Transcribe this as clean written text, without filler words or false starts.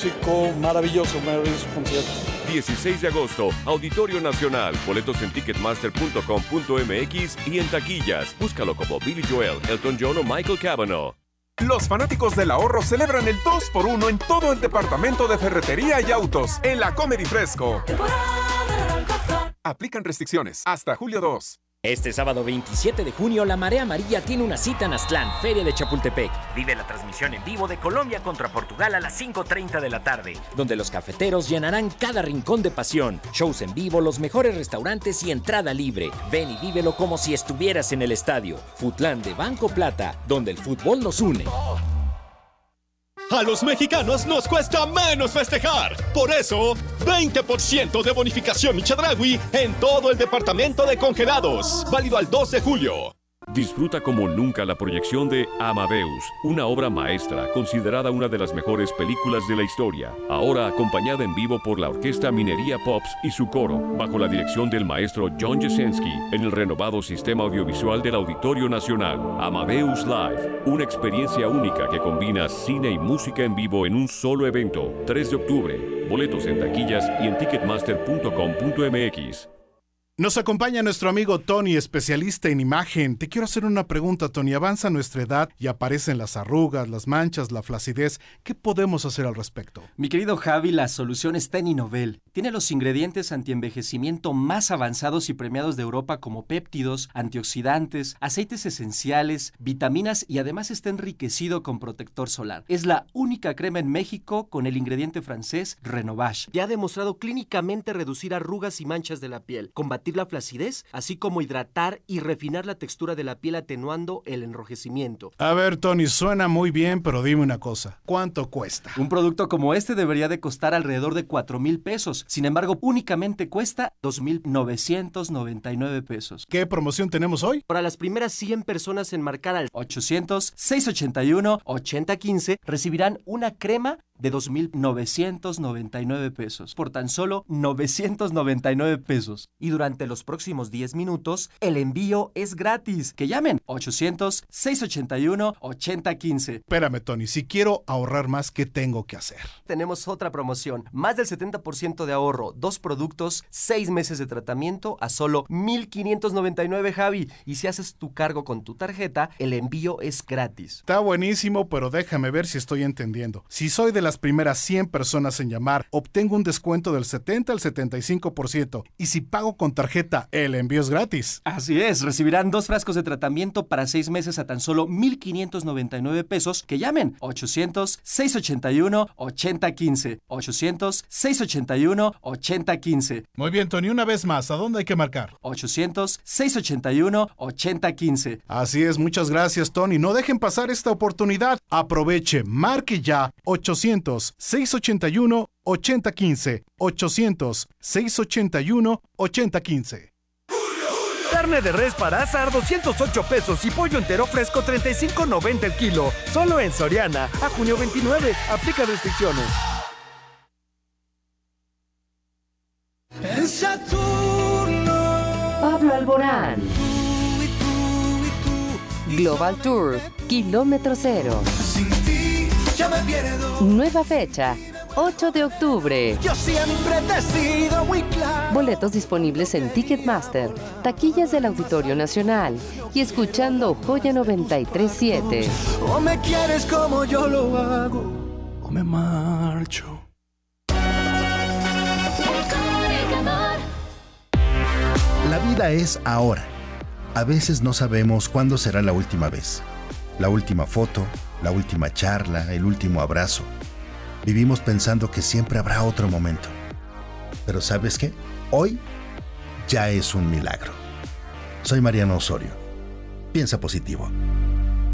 músico, maravilloso concierto. 16 de agosto, Auditorio Nacional. Boletos en ticketmaster.com.mx y en taquillas. Búscalo como Billy Joel, Elton John o Michael Cavanaugh. Los fanáticos del ahorro celebran el 2x1 en todo el departamento de ferretería y autos en la Comedy Fresco. Aplican restricciones hasta julio 2. Este sábado 27 de junio, la Marea Amarilla tiene una cita en Aztlán, Feria de Chapultepec. Vive la transmisión en vivo de Colombia contra Portugal a las 5:30 de la tarde, donde los cafeteros llenarán cada rincón de pasión. Shows en vivo, los mejores restaurantes y entrada libre. Ven y vívelo como si estuvieras en el estadio. Futlán de Banco Plata, donde el fútbol nos une. A los mexicanos nos cuesta menos festejar. Por eso, 20% de bonificación Chedraui en todo el departamento de congelados. Válido al 2 de julio. Disfruta como nunca la proyección de Amadeus, una obra maestra considerada una de las mejores películas de la historia. Ahora acompañada en vivo por la Orquesta Minería Pops y su coro, bajo la dirección del maestro John Jasenski, en el renovado sistema audiovisual del Auditorio Nacional. Amadeus Live, una experiencia única que combina cine y música en vivo en un solo evento. 3 de octubre. Boletos en taquillas y en ticketmaster.com.mx. Nos acompaña nuestro amigo Tony, especialista en imagen. Te quiero hacer una pregunta, Tony. Avanza nuestra edad y aparecen las arrugas, las manchas, la flacidez. ¿Qué podemos hacer al respecto? Mi querido Javi, la solución está en Innovel. Tiene los ingredientes antienvejecimiento más avanzados y premiados de Europa, como péptidos, antioxidantes, aceites esenciales, vitaminas, y además está enriquecido con protector solar. Es la única crema en México con el ingrediente francés Renovage. Ya ha demostrado clínicamente reducir arrugas y manchas de la piel, combatir la flacidez, así como hidratar y refinar la textura de la piel, atenuando el enrojecimiento. A ver, Tony, suena muy bien, pero dime una cosa. ¿Cuánto cuesta? Un producto como este debería de costar alrededor de 4,000 pesos. Sin embargo, únicamente cuesta 2,999 pesos. ¿Qué promoción tenemos hoy? Para las primeras 100 personas en marcar al 800-681-8015 recibirán una crema de 2,999 pesos por tan solo 999 pesos. Y durante los próximos 10 minutos, el envío es gratis. Que llamen 800-681-8015. Espérame, Tony, si quiero ahorrar más, ¿qué tengo que hacer? Tenemos otra promoción. Más del 70% de ahorro. 2 productos, 6 meses de tratamiento a solo 1,599, Javi. Y si haces tu cargo con tu tarjeta, el envío es gratis. Está buenísimo, pero déjame ver si estoy entendiendo. Si soy de las primeras 100 personas en llamar, obtengo un descuento del 70 al 75%. Y si pago con tarjeta, el envío es gratis. Así es, recibirán 2 frascos de tratamiento para 6 meses a tan solo 1,599 pesos. Que llamen 800-681-8015. 800-681-8015. Muy bien, Tony, una vez más, ¿a dónde hay que marcar? 800-681-8015. Así es, muchas gracias, Tony. No dejen pasar esta oportunidad. Aproveche, marque ya 800-681-8015. 800-681-8015. Carne de res para asar 208 pesos y pollo entero fresco 35.90 el kilo. Solo en Soriana. A junio 29. Aplica restricciones. En Saturno. Pablo Alborán. Global Tour, Kilómetro Cero. Sin ti ya me pierdo. Nueva fecha, 8 de octubre. Yo siempre te he sido muy claro. Boletos disponibles en Ticketmaster, taquillas del Auditorio Nacional y escuchando Joya 93.7. O me quieres como yo lo hago, o me marcho. La vida es ahora. A veces no sabemos cuándo será la última vez. La última foto, la última charla, el último abrazo. Vivimos pensando que siempre habrá otro momento. Pero ¿sabes qué? Hoy ya es un milagro. Soy Mariano Osorio. Piensa positivo.